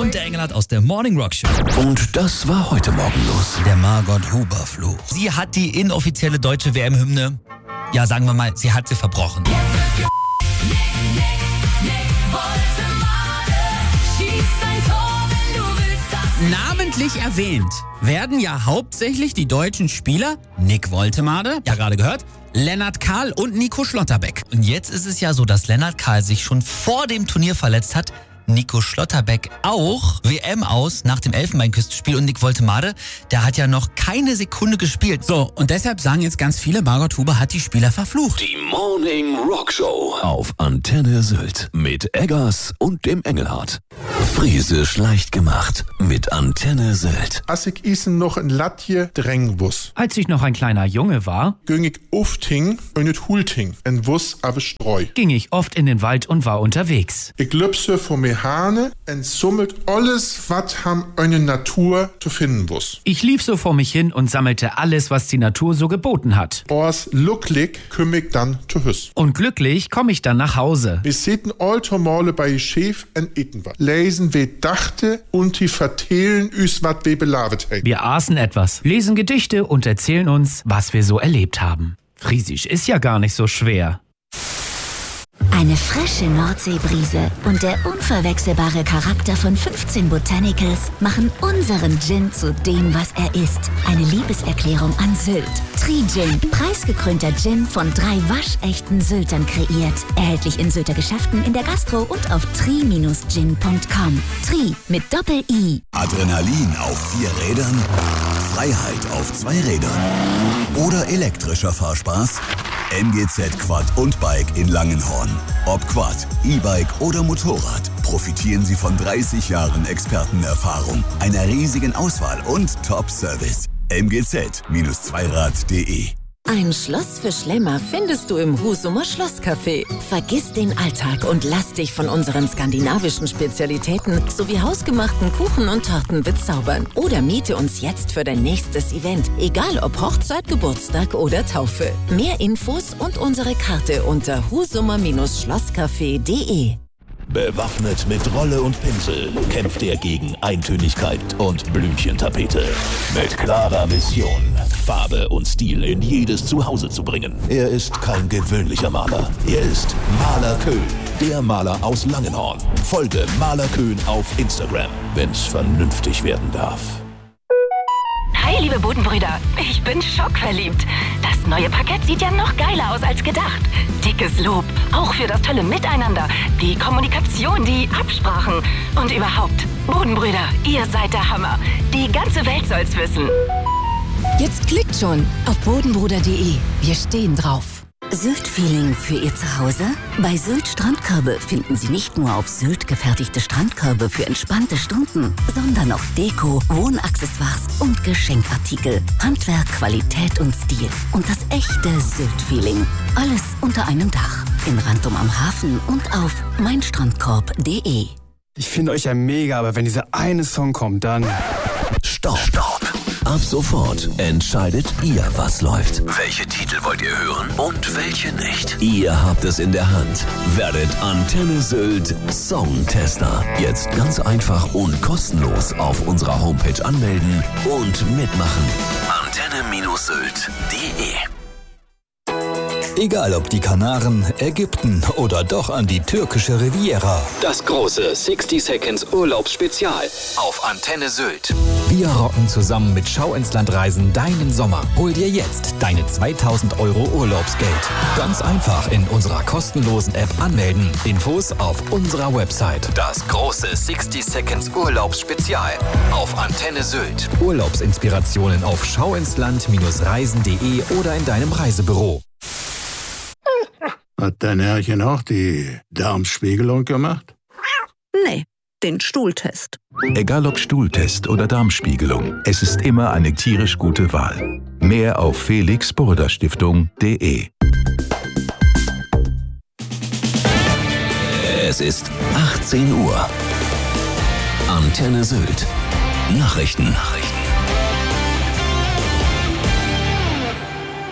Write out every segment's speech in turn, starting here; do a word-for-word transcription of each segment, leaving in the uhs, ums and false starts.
und der Engelhardt aus der Morning Rock Show. Und das war heute Morgen los. Der Margot Huber-Fluch. Sie hat die inoffizielle deutsche W M-Hymne, ja sagen wir mal, sie hat sie verbrochen. Namentlich erwähnt werden ja hauptsächlich die deutschen Spieler Nick Woltemade, ja gerade gehört, Lennart Kahl und Nico Schlotterbeck. Und jetzt ist es ja so, dass Lennart Kahl sich schon vor dem Turnier verletzt hat. Nico Schlotterbeck auch. W M aus nach dem Elfenbeinküstenspiel und Nick Woltemade, der hat ja noch keine Sekunde gespielt. So, und deshalb sagen jetzt ganz viele, Margot Huber hat die Spieler verflucht. Die Morning Rock Show auf Antenne Sylt mit Eggers und dem Engelhardt. Friesisch leicht gemacht mit Antenne Sylt. Als ich isen noch in Latje drängen wuss, Als ich noch ein kleiner Junge war, ging ich ufting und et hulting en wuss ave Streu. ging ich oft in den Wald und war unterwegs. Ich lüpse vor mir Hane en summelt alles, wat ham eine Natur zu finden wuss. Ich lief so vor mich hin und sammelte alles, was die Natur so geboten hat. Ors lucklig küm ich dann zu Hüss. Und glücklich komme ich dann nach Hause. Wir sitten alter Male bei Chef en eten wat. Lesen we dachte und die vertellen üs wat we belavet heit. Wir aßen etwas, lesen Gedichte und erzählen uns, was wir so erlebt haben. Friesisch ist ja gar nicht so schwer. Eine frische Nordseebrise und der unverwechselbare Charakter von fünfzehn Botanicals machen unseren Gin zu dem, was er ist. Eine Liebeserklärung an Sylt. Tri-Gin, preisgekrönter Gin von drei waschechten Syltern kreiert. Erhältlich in Sylter Geschäften, in der Gastro und auf tri Bindestrich gin Punkt com. Tri mit Doppel-I. Adrenalin auf vier Rädern, Freiheit auf zwei Rädern oder elektrischer Fahrspaß? M G Z Quad und Bike in Langenhorn. Ob Quad, E-Bike oder Motorrad, profitieren Sie von dreißig Jahren Expertenerfahrung, einer riesigen Auswahl und Top-Service. M G Z Zweirad Punkt de. Ein Schloss für Schlemmer findest du im Husumer Schlosscafé. Vergiss den Alltag und lass dich von unseren skandinavischen Spezialitäten sowie hausgemachten Kuchen und Torten bezaubern. Oder miete uns jetzt für dein nächstes Event, egal ob Hochzeit, Geburtstag oder Taufe. Mehr Infos und unsere Karte unter husumer Schlosscafé Punkt de. Bewaffnet mit Rolle und Pinsel kämpft er gegen Eintönigkeit und Blümchentapete. Mit klarer Mission, Farbe und Stil in jedes Zuhause zu bringen. Er ist kein gewöhnlicher Maler. Er ist Maler Köhn, der Maler aus Langenhorn. Folge Maler Köhn auf Instagram, wenn's vernünftig werden darf. Hi, liebe Bodenbrüder. Ich bin schockverliebt. Das neue Parkett sieht ja noch geiler aus als gedacht. Dickes Lob, auch für das tolle Miteinander, die Kommunikation, die Absprachen und überhaupt. Bodenbrüder, ihr seid der Hammer. Die ganze Welt soll's wissen. Jetzt klickt schon auf bodenbruder Punkt de. Wir stehen drauf. Sylt-Feeling für Ihr Zuhause? Bei Sylt Strandkörbe finden Sie nicht nur auf Sylt gefertigte Strandkörbe für entspannte Stunden, sondern auch Deko, Wohnaccessoires und Geschenkartikel. Handwerk, Qualität und Stil. Und das echte Sylt-Feeling. Alles unter einem Dach. In Rantum am Hafen und auf meinstrandkorb punkt de. Ich finde euch ja mega, aber wenn dieser eine Song kommt, dann... Stopp, stopp. Ab sofort entscheidet ihr, was läuft. Welche Titel wollt ihr hören und welche nicht? Ihr habt es in der Hand. Werdet Antenne Sylt Songtester. Jetzt ganz einfach und kostenlos auf unserer Homepage anmelden und mitmachen. Antenne Sylt punkt de. Egal ob die Kanaren, Ägypten oder doch an die türkische Riviera. Das große sixty Seconds Urlaubsspezial auf Antenne Sylt. Wir rocken zusammen mit Schau ins Land Reisen deinen Sommer. Hol dir jetzt deine zweitausend Euro Urlaubsgeld. Ganz einfach in unserer kostenlosen App anmelden. Infos auf unserer Website. Das große sixty Seconds Urlaubsspezial auf Antenne Sylt. Urlaubsinspirationen auf schauinsland Reisen punkt de oder in deinem Reisebüro. Hat dein Herrchen auch die Darmspiegelung gemacht? Nee, den Stuhltest. Egal ob Stuhltest oder Darmspiegelung, es ist immer eine tierisch gute Wahl. Mehr auf felix burda stiftung punkt de. Es ist achtzehn Uhr. Antenne Sylt. Nachrichten. Nachrichten.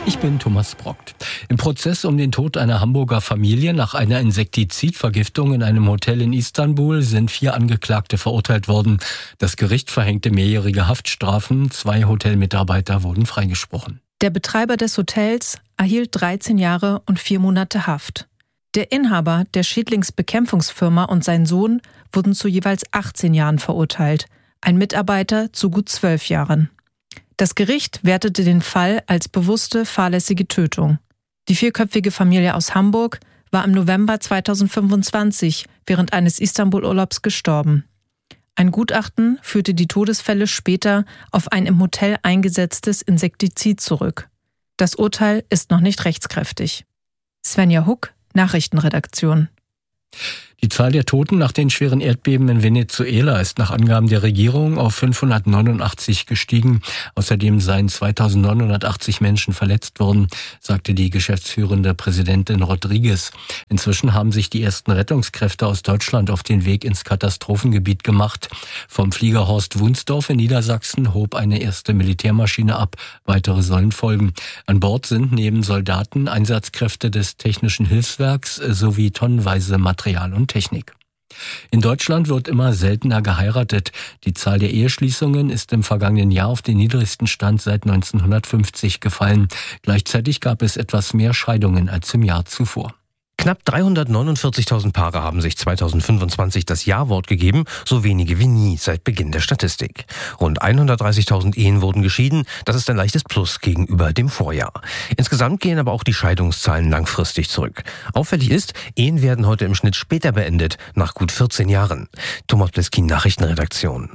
Ich bin Thomas Brockt. Im Prozess um den Tod einer Hamburger Familie nach einer Insektizidvergiftung in einem Hotel in Istanbul sind vier Angeklagte verurteilt worden. Das Gericht verhängte mehrjährige Haftstrafen. Zwei Hotelmitarbeiter wurden freigesprochen. Der Betreiber des Hotels erhielt dreizehn Jahre und vier Monate Haft. Der Inhaber der Schädlingsbekämpfungsfirma und sein Sohn wurden zu jeweils achtzehn Jahren verurteilt. Ein Mitarbeiter zu gut zwölf Jahren. Das Gericht wertete den Fall als bewusste, fahrlässige Tötung. Die vierköpfige Familie aus Hamburg war im November zweitausendfünfundzwanzig während eines Istanbul-Urlaubs gestorben. Ein Gutachten führte die Todesfälle später auf ein im Hotel eingesetztes Insektizid zurück. Das Urteil ist noch nicht rechtskräftig. Svenja Huck, Nachrichtenredaktion. Die Zahl der Toten nach den schweren Erdbeben in Venezuela ist nach Angaben der Regierung auf fünfhundertneunundachtzig gestiegen. Außerdem seien zweitausendneunhundertachtzig Menschen verletzt worden, sagte die geschäftsführende Präsidentin Rodriguez. Inzwischen haben sich die ersten Rettungskräfte aus Deutschland auf den Weg ins Katastrophengebiet gemacht. Vom Flieger Horst Wunsdorf in Niedersachsen hob eine erste Militärmaschine ab. Weitere sollen folgen. An Bord sind neben Soldaten Einsatzkräfte des Technischen Hilfswerks sowie tonnenweise Material und Technik. In Deutschland wird immer seltener geheiratet. Die Zahl der Eheschließungen ist im vergangenen Jahr auf den niedrigsten Stand seit neunzehnhundertfünfzig gefallen. Gleichzeitig gab es etwas mehr Scheidungen als im Jahr zuvor. Knapp dreihundertneunundvierzigtausend Paare haben sich zweitausendfünfundzwanzig das Ja-Wort gegeben, so wenige wie nie seit Beginn der Statistik. Rund hundertdreißigtausend Ehen wurden geschieden, das ist ein leichtes Plus gegenüber dem Vorjahr. Insgesamt gehen aber auch die Scheidungszahlen langfristig zurück. Auffällig ist, Ehen werden heute im Schnitt später beendet, nach gut vierzehn Jahren. Thomas Pleskin, Nachrichtenredaktion.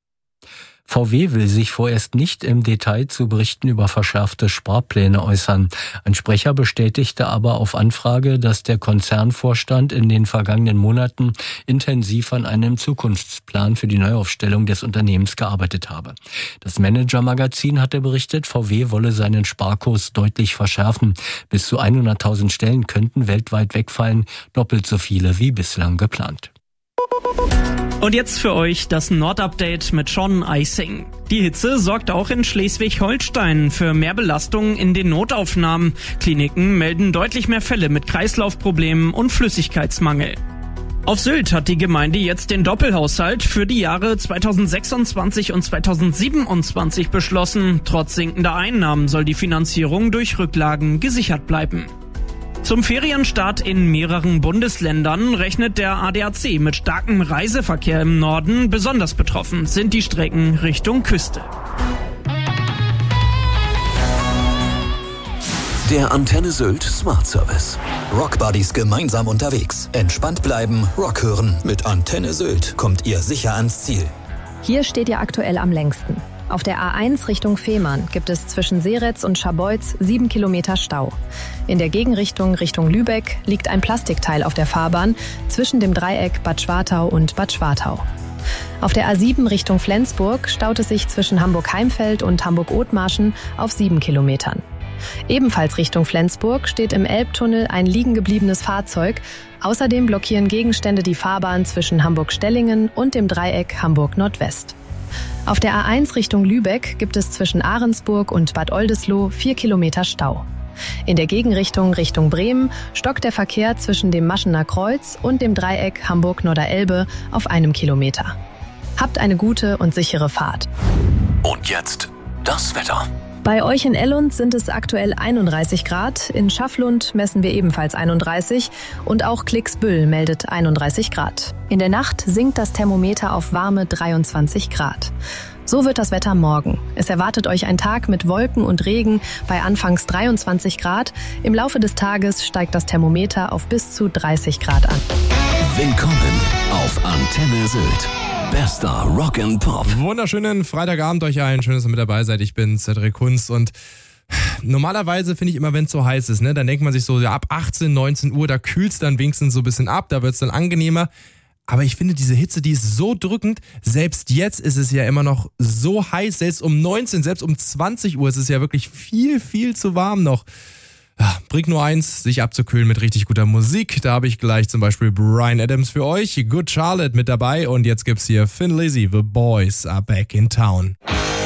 V W will sich vorerst nicht im Detail zu Berichten über verschärfte Sparpläne äußern. Ein Sprecher bestätigte aber auf Anfrage, dass der Konzernvorstand in den vergangenen Monaten intensiv an einem Zukunftsplan für die Neuaufstellung des Unternehmens gearbeitet habe. Das Manager-Magazin hatte berichtet, V W wolle seinen Sparkurs deutlich verschärfen. Bis zu hunderttausend Stellen könnten weltweit wegfallen, doppelt so viele wie bislang geplant. Und jetzt für euch das Nordupdate mit Sean Eising. Die Hitze sorgt auch in Schleswig-Holstein für mehr Belastungen in den Notaufnahmen. Kliniken melden deutlich mehr Fälle mit Kreislaufproblemen und Flüssigkeitsmangel. Auf Sylt hat die Gemeinde jetzt den Doppelhaushalt für die Jahre zweitausendsechsundzwanzig und zweitausendsiebenundzwanzig beschlossen. Trotz sinkender Einnahmen soll die Finanzierung durch Rücklagen gesichert bleiben. Zum Ferienstart in mehreren Bundesländern rechnet der A D A C mit starkem Reiseverkehr im Norden. Besonders betroffen sind die Strecken Richtung Küste. Der Antenne Sylt Smart Service. Rockbuddies gemeinsam unterwegs. Entspannt bleiben, Rock hören. Mit Antenne Sylt kommt ihr sicher ans Ziel. Hier steht ihr aktuell am längsten. Auf der A eins Richtung Fehmarn gibt es zwischen Seretz und Scharbeutz sieben Kilometer Stau. In der Gegenrichtung Richtung Lübeck liegt ein Plastikteil auf der Fahrbahn zwischen dem Dreieck Bad Schwartau und Bad Schwartau. Auf der A sieben Richtung Flensburg staut es sich zwischen Hamburg-Heimfeld und Hamburg-Othmarschen auf sieben Kilometern. Ebenfalls Richtung Flensburg steht im Elbtunnel ein liegen gebliebenes Fahrzeug. Außerdem blockieren Gegenstände die Fahrbahn zwischen Hamburg-Stellingen und dem Dreieck Hamburg-Nordwest. Auf der A eins Richtung Lübeck gibt es zwischen Ahrensburg und Bad Oldesloe vier Kilometer Stau. In der Gegenrichtung Richtung Bremen stockt der Verkehr zwischen dem Maschener Kreuz und dem Dreieck Hamburg-Norderelbe auf einem Kilometer. Habt eine gute und sichere Fahrt. Und jetzt das Wetter. Bei euch in Ellund sind es aktuell einunddreißig Grad, in Schafflund messen wir ebenfalls einunddreißig und auch Klicksbüll meldet einunddreißig Grad. In der Nacht sinkt das Thermometer auf warme dreiundzwanzig Grad. So wird das Wetter morgen. Es erwartet euch ein Tag mit Wolken und Regen bei anfangs dreiundzwanzig Grad. Im Laufe des Tages steigt das Thermometer auf bis zu dreißig Grad an. Willkommen auf Antenne Sylt. Bester Rock and Pop. Wunderschönen Freitagabend euch allen. Schön, dass ihr mit dabei seid. Ich bin Cedric Kunz und normalerweise finde ich immer, wenn es so heiß ist, ne, dann denkt man sich so, ja, ab achtzehn, neunzehn Uhr, da kühlt es dann wenigstens so ein bisschen ab, da wird es dann angenehmer. Aber ich finde, diese Hitze, die ist so drückend. Selbst jetzt ist es ja immer noch so heiß. Selbst um neunzehn, selbst um zwanzig Uhr ist es ja wirklich viel, viel zu warm noch. Ja, bringt nur eins, sich abzukühlen mit richtig guter Musik. Da habe ich gleich zum Beispiel Bryan Adams für euch, Good Charlotte mit dabei und jetzt gibt's hier Thin Lizzy, The Boys Are Back in Town.